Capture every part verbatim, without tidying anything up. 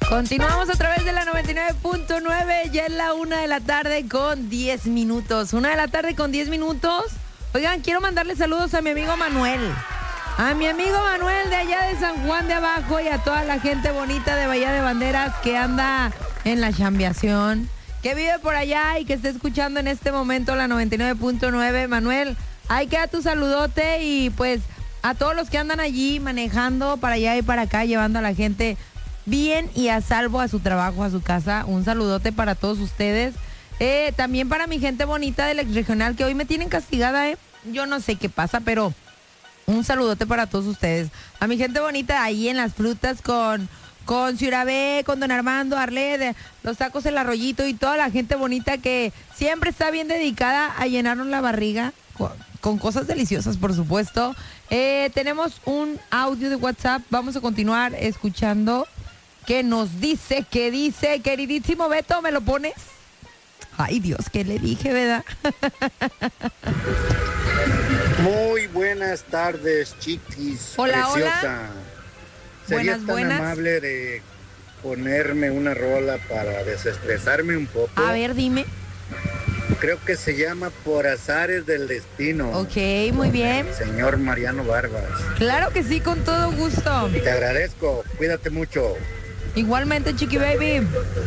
Continuamos a través de la noventa y nueve punto nueve, ya es la una de la tarde con diez minutos. Una de la tarde con diez minutos. Oigan, quiero mandarle saludos a mi amigo Manuel. A mi amigo Manuel de allá de San Juan de Abajo y a toda la gente bonita de Bahía de Banderas que anda en la chambeación, que vive por allá y que está escuchando en este momento la noventa y nueve punto nueve. Manuel, ahí queda tu saludote y pues a todos los que andan allí manejando para allá y para acá, llevando a la gente bien y a salvo a su trabajo, a su casa. Un saludote para todos ustedes. Eh, también para mi gente bonita del ex regional que hoy me tienen castigada, ¿eh? Yo no sé qué pasa, pero un saludote para todos ustedes. A mi gente bonita ahí en las frutas con, con Ciurabé, con Don Armando, Arled, los tacos El Arroyito y toda la gente bonita que siempre está bien dedicada a llenarnos la barriga con, con cosas deliciosas, por supuesto. Eh, tenemos un audio de WhatsApp. Vamos a continuar escuchando. ¿Qué nos dice? ¿Qué dice? Queridísimo Beto, ¿me lo pones? Ay, Dios, ¿qué le dije, verdad? Muy buenas tardes, chiquis. Hola, preciosa. hola. ¿Sería Buenas, tan buenas. amable de ponerme una rola para desestresarme un poco? A ver, dime. Creo que se llama Por Azares del Destino. Ok, muy bien. Señor Mariano Barbas. Claro que sí, con todo gusto. Te agradezco, cuídate mucho. Igualmente, Chiqui Baby.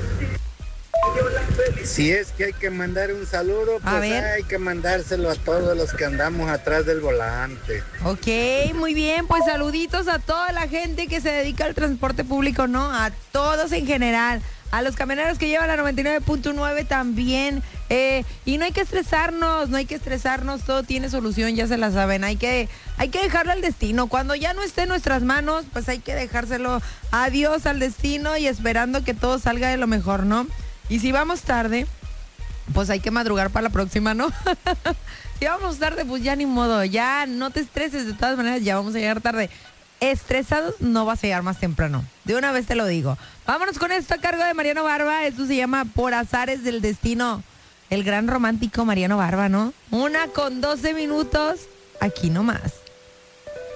Si es que hay que mandar un saludo, A pues ver. hay que mandárselo a todos los que andamos atrás del volante. Ok, muy bien, pues saluditos a toda la gente que se dedica al transporte público, ¿no? A todos en general. A los camioneros que llevan la noventa y nueve punto nueve también. Eh, y no hay que estresarnos, no hay que estresarnos, todo tiene solución, ya se la saben. Hay que, hay que dejarlo al destino. Cuando ya no esté en nuestras manos, pues hay que dejárselo a Dios, al destino y esperando que todo salga de lo mejor, ¿no? Y si vamos tarde, pues hay que madrugar para la próxima, ¿no? Si vamos tarde, pues ya ni modo, ya no te estreses, de todas maneras ya vamos a llegar tarde. Estresados no vas a llegar más temprano, de una vez te lo digo. Vámonos con esto a cargo de Mariano Barba, esto se llama Por Azares del Destino. El gran romántico Mariano Barba, ¿no? Una con doce minutos, aquí nomás.